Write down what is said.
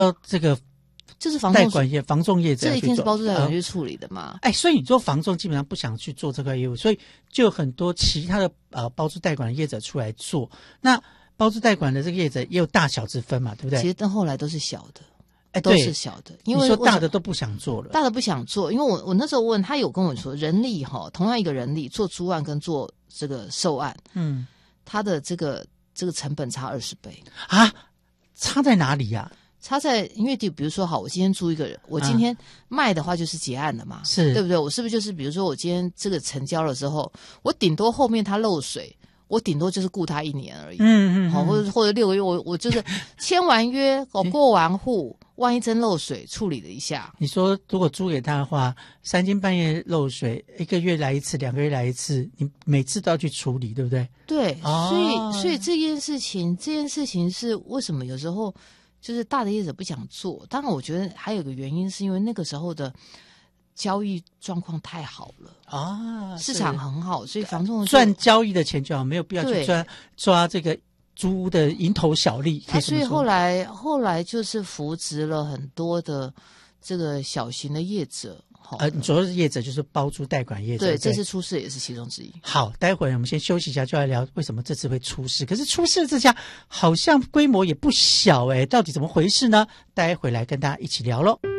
这个就是房代管业、房仲业者这一定是包租代管业去处理的嘛。 所以你做房仲基本上不想去做这块业务，所以就有很多其他的包租代管的业者出来做。那包租代管的这个业者也有大小之分嘛，对不对？ 其实到后来都是小的，都是小的。因为你说大的都不想做了， 大的不想做，因为我那时候问他有跟我说，人力同样一个人力做租案跟做这个售案，他的这个成本差20倍啊，差在哪里呀？ 差在，因为比如说好，我今天租一个人，我今天卖的话就是结案了嘛， 是对不对？我是不是就是比如说我今天这个成交了之后，我顶多后面他漏水，我顶多就是雇他1年而已，或者6个月，我就是签完约，过完户，万一真漏水，处理了一下。 你说如果租给他的话，3更半夜漏水，1个月来一次，2个月来一次，你每次都要去处理，对不对？ 对，所以这件事情是为什么有时候就是大的业者不想做？当然，我觉得还有个原因是因为那个时候的交易状况太好了市场很好，所以房仲赚交易的钱就好，没有必要去抓这个租屋的蝇头小利。 所以后来就是扶植了很多的这个小型的业者。 主要是业者就是包租代管业者。 对，这次出事也是其中之一。 好，待会儿我们先休息一下，就来聊为什么这次会出事。可是出事这家好像规模也不小到底怎么回事呢？待会来跟大家一起聊咯。